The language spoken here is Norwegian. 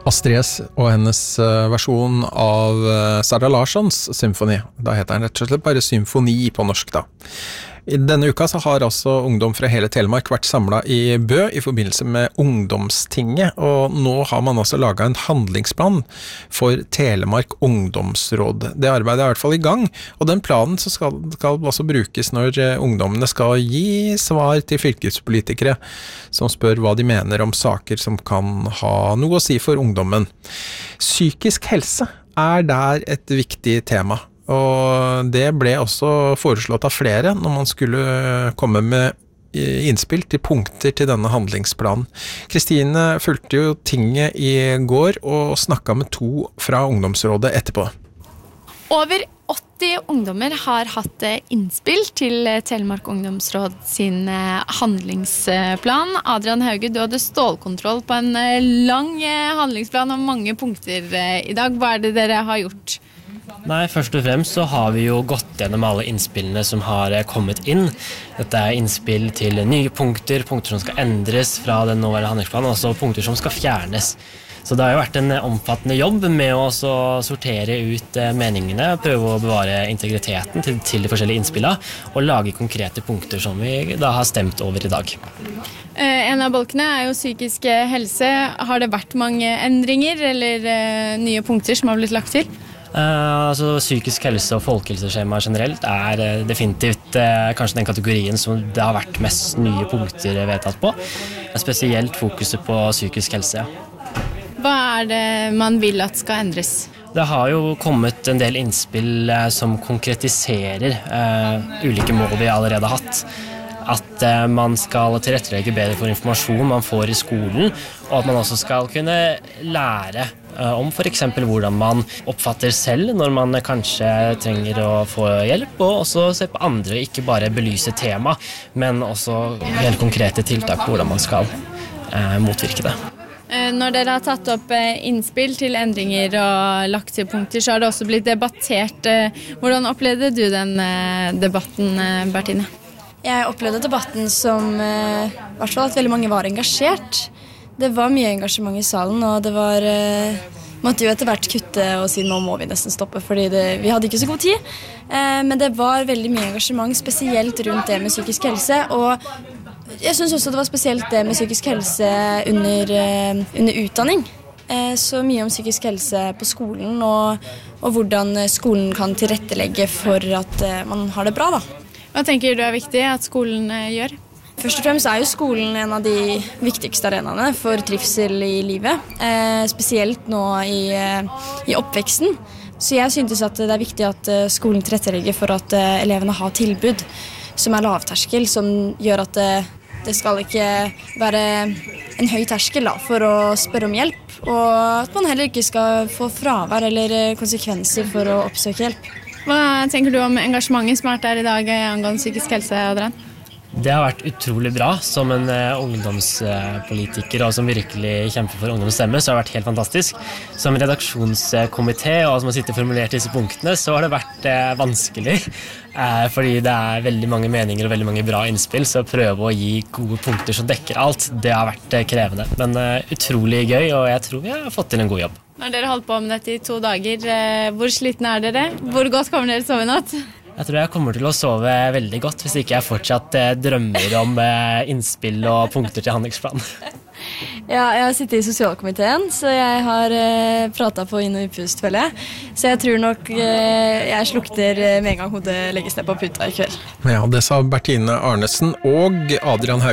Astrid S og hennes versjon av Sara Larssons symfoni. Da heter den rett og slett bare symfoni på norsk da. I denne uka så har altså ungdom fra hele Telemark vært samlet i Bø i forbindelse med ungdomstinget, og nå har man altså laget en handlingsplan for Telemark ungdomsråd. Det arbeidet er i hvert fall i gang, og den planen så skal også brukes når ungdommene skal gi svar til fylkespolitikere som spør hva de mener om saker som kan ha noe å si for ungdommen. Psykisk helse er der et viktig tema. Og det ble også foreslått av flere når man skulle komme med innspill til punkter til denne handlingsplanen. Kristine fulgte jo tinget i går og snakket med 2 fra ungdomsrådet etterpå. Over 80 ungdommer har hatt innspill til Telemark ungdomsråd sin handlingsplan. Adrian Hauge, du hadde stålkontroll på en lang handlingsplan og mange punkter i dag. Hva er det dere har gjort? Nei, først og fremst så har vi jo gått gjennom alle innspillene som har kommet inn. Dette er innspill til nye punkter som skal endres fra den nåværende handlingsplanen, og også punkter som skal fjernes. Så det har jo vært en omfattende jobb med å sortere ut meningene, prøve å bevare integriteten til de forskjellige innspillene, og lage konkrete punkter som vi da har stemt over i dag. En av bolkene er jo psykisk helse. Har det vært mange endringer eller nye punkter som har blitt lagt til? Psykisk helse og folkehelseskjema generelt er definitivt kanskje den kategorien som det har vært mest nye punkter vedtatt på. Spesielt fokuset på psykisk helse. Hva er det man vil at skal endres? Det har jo kommet en del innspill som konkretiserer ulike mål vi allerede har hatt. At man skal tilrettelegge bedre for informasjon man får i skolen, og at man også skal kunne lære om for eksempel hvordan man oppfatter selv når man kanskje trenger å få hjelp, og også se på andre, ikke bare belyse tema, men også helt konkrete tiltak på hvordan man skal motvirke det. Når dere har tatt opp innspill til endringer og lagt til punkter, så har det også blitt debattert. Hvordan opplevde du den debatten, Bertine? Jeg opplevde debatten som i hvert fall at veldig mange var engasjert. Det var mye engasjement i salen, og det var måtte jo etter hvert kutte og si nå må vi nesten stoppe, fordi vi hadde ikke så god tid. Men det var veldig mye engasjement, spesielt rundt det med psykisk helse, og jeg synes også det var spesielt det med psykisk helse under utdanning. Så mye om psykisk helse på skolen, og hvordan skolen kan tilrettelegge for at man har det bra da. Hva tenker du er viktig at skolen gjør? Først og fremst er jo skolen en av de viktigste arenaene for trivsel i livet, spesielt nå i oppveksten. Så jeg synes at det er viktig at skolen tilrettelegger for at elevene har tilbud som er lavterskel, som gjør at det skal ikke være en høy terskel da, for å spørre om hjelp, og at man heller ikke skal få fravær eller konsekvenser for å oppsøke hjelp. Hva tenker du om engasjementet som har vært der i dag angående psykisk helse, Adrian? Det har vært utrolig bra som en ungdomspolitiker og som virkelig kjemper for ungdomsstemme, så har det vært helt fantastisk. Som redaksjonskomité og som har sittet og formulert disse punktene, så har det vært vanskelig, fordi det er veldig mange meninger og veldig mange bra innspill, så å prøve å gi gode punkter som dekker alt, det har vært krevende. Men utrolig gøy, og jeg tror vi har fått til en god jobb. Når dere holdt på med dette i 2 dager, hvor slitne er dere? Hvor godt kommer dere til å sove i natt? Jeg tror jeg kommer til å sove veldig godt hvis ikke jeg fortsatt drømmer om innspill og punkter til handlingsplanen. Ja, jeg har sittet i sosialkomiteen, så jeg har pratet på inn- og utpust, føler jeg. Så jeg tror nok jeg slukter med en gang hodet legges ned på puta i kveld. Ja, det sa Bertine Arnesen og Adrian Hauge.